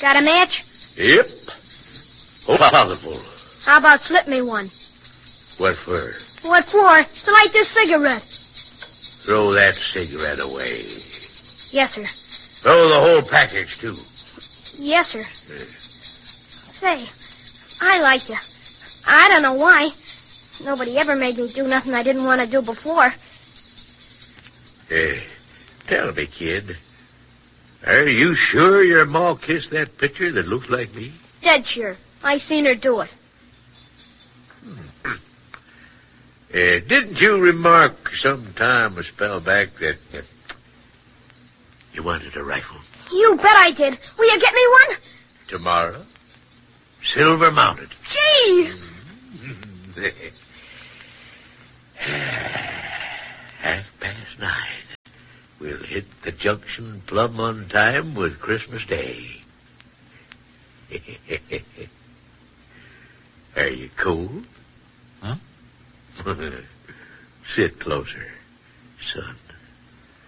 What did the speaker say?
Got a match? Yep. Oh, powerful. How about slip me one? What for? What for? To light this cigarette. Throw that cigarette away. Yes, sir. Throw the whole package, too. Yes, sir. Say, I like you. I don't know why. Nobody ever made me do nothing I didn't want to do before. Tell me, kid. Are you sure your ma kissed that picture that looks like me? Dead sure. I seen her do it. Didn't you remark sometime a spell back that you wanted a rifle? You bet I did. Will you get me one? Tomorrow? Silver mounted. Gee! 9:30. We'll hit the junction plumb on time with Christmas Day. Are you cold? Huh? Sit closer, son.